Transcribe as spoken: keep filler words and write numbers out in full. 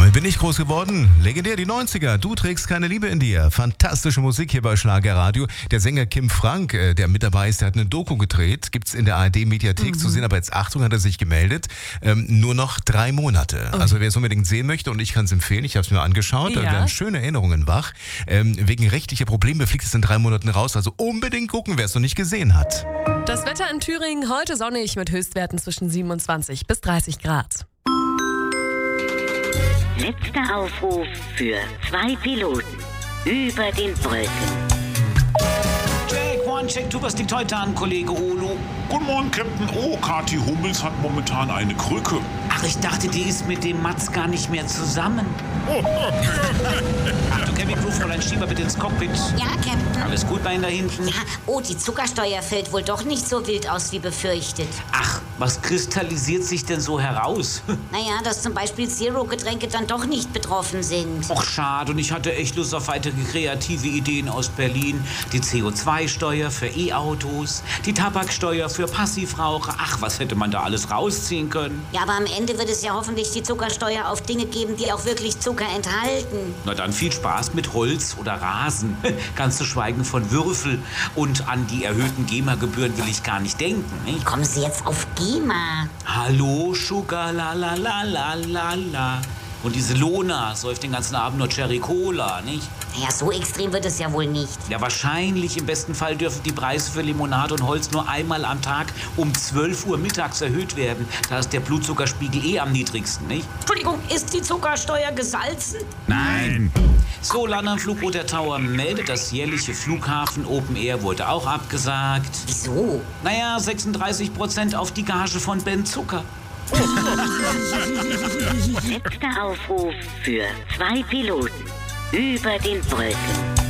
Damit bin ich groß geworden. Legendär, die neunziger. Du trägst keine Liebe in dir. Fantastische Musik hier bei Schlagerradio. Der Sänger Kim Frank, äh, der mit dabei ist, der hat eine Doku gedreht. Gibt's in der A R D-Mediathek mhm. zu sehen. Aber jetzt, Achtung, hat er sich gemeldet. Ähm, nur noch drei Monate. Okay. Also wer es unbedingt sehen möchte, und ich kann es empfehlen, ich habe es mir angeschaut, ja. Da werden schöne Erinnerungen wach. Ähm, wegen rechtlicher Probleme fliegt es in drei Monaten raus. Also unbedingt gucken, wer es noch nicht gesehen hat. Das Wetter in Thüringen heute sonnig mit Höchstwerten zwischen siebenundzwanzig bis dreißig Grad. Letzter Aufruf für zwei Piloten über den Wolken. Jack, one check, tu, was liegt heute an, Kollege Olo? Guten Morgen, Captain. Oh, Kathi Hummels hat momentan eine Krücke. Ach, ich dachte, die ist mit dem Mats gar nicht mehr zusammen. Achtung, Kevin Crew, Fräulein Schieber, bitte ins Cockpit. Ja, Captain. Alles gut bei Ihnen da hinten? Ja, oh, die Zuckersteuer fällt wohl doch nicht so wild aus wie befürchtet. Ach, was kristallisiert sich denn so heraus? Naja, dass zum Beispiel Zero-Getränke dann doch nicht betroffen sind. Och, schade. Und ich hatte echt Lust auf weitere kreative Ideen aus Berlin. Die C O zwei Steuer für E-Autos, die Tabaksteuer für Passivraucher. Ach, was hätte man da alles rausziehen können? Ja, aber am Ende wird es ja hoffentlich die Zuckersteuer auf Dinge geben, die auch wirklich Zucker enthalten. Na dann viel Spaß mit Holz oder Rasen. Ganz zu schweigen von Würfel. Und an die erhöhten GEMA-Gebühren will ich gar nicht denken. Nicht? Kommen Sie jetzt auf GEMA? Hallo, Sugar, la la la la la la. Und diese Lona säuft den ganzen Abend nur Cherry Cola, nicht? Naja, so extrem wird es ja wohl nicht. Ja, wahrscheinlich. Im besten Fall dürfen die Preise für Limonade und Holz nur einmal am Tag um zwölf Uhr mittags erhöht werden. Da ist der Blutzuckerspiegel eh am niedrigsten, nicht? Entschuldigung, ist die Zuckersteuer gesalzen? Nein. So, Landenflug der Tower meldet, das jährliche Flughafen Open Air wurde auch abgesagt. Wieso? Naja, sechsunddreißig Prozent auf die Gage von Ben Zucker. Letzter Aufruf für zwei Piloten über den Wolken.